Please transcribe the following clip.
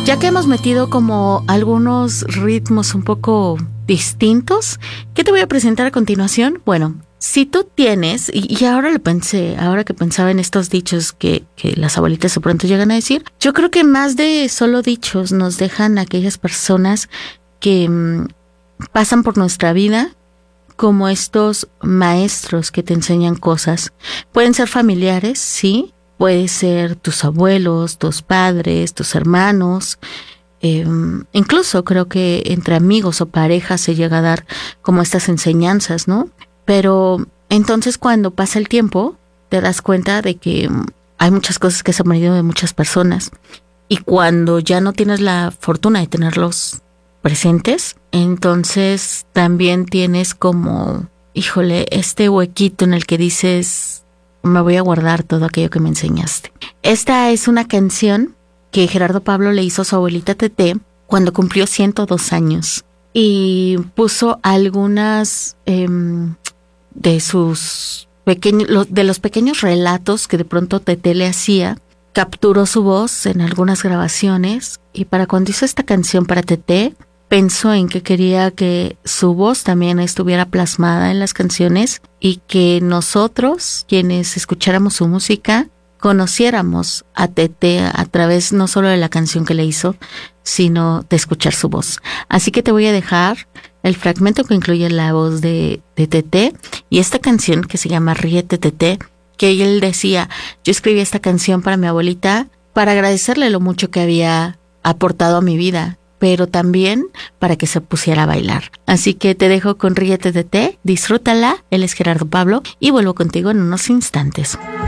Ya que hemos metido como algunos ritmos un poco distintos, ¿qué te voy a presentar a continuación? Bueno, si tú tienes, y ahora lo pensé, ahora que pensaba en estos dichos que las abuelitas de pronto llegan a decir, yo creo que más de solo dichos nos dejan aquellas personas que pasan por nuestra vida como estos maestros que te enseñan cosas. Pueden ser familiares, sí. Puede ser tus abuelos, tus padres, tus hermanos. Incluso creo que entre amigos o parejas se llega a dar como estas enseñanzas, ¿no? Pero entonces cuando pasa el tiempo, te das cuenta de que hay muchas cosas que se han aprendido de muchas personas. Y cuando ya no tienes la fortuna de tenerlos presentes, entonces también tienes como, híjole, este huequito en el que dices, me voy a guardar todo aquello que me enseñaste. Esta es una canción que Gerardo Pablo le hizo a su abuelita Tete cuando cumplió 102 años. Y puso algunas de sus de los pequeños relatos que de pronto Tete le hacía. Capturó su voz en algunas grabaciones y para cuando hizo esta canción para Tete, pensó en que quería que su voz también estuviera plasmada en las canciones y que nosotros, quienes escucháramos su música, conociéramos a Tete a través no solo de la canción que le hizo, sino de escuchar su voz. Así que te voy a dejar el fragmento que incluye la voz de Tete y esta canción que se llama Ríete Tete, que él decía, yo escribí esta canción para mi abuelita para agradecerle lo mucho que había aportado a mi vida, pero también para que se pusiera a bailar. Así que te dejo con Ríete Tete, disfrútala, él es Gerardo Pablo y vuelvo contigo en unos instantes.